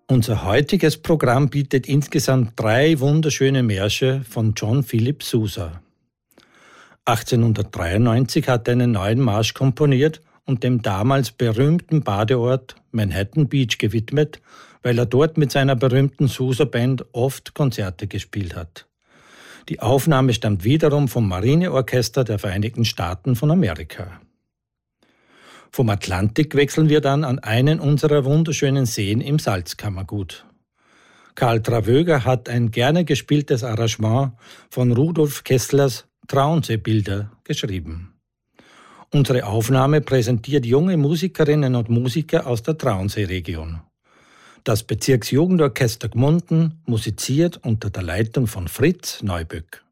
Unser heutiges Programm bietet insgesamt 3 wunderschöne Märsche von John Philip Sousa. 1893 hat er einen neuen Marsch komponiert und dem damals berühmten Badeort Manhattan Beach gewidmet, weil er dort mit seiner berühmten Sousa-Band oft Konzerte gespielt hat. Die Aufnahme stammt wiederum vom Marineorchester der Vereinigten Staaten von Amerika. Vom Atlantik wechseln wir dann an einen unserer wunderschönen Seen im Salzkammergut. Karl Travöger hat ein gerne gespieltes Arrangement von Rudolf Kesslers Traunsee-Bilder geschrieben. Unsere Aufnahme präsentiert junge Musikerinnen und Musiker aus der Traunsee-Region. Das Bezirksjugendorchester Gmunden musiziert unter der Leitung von Fritz Neuböck.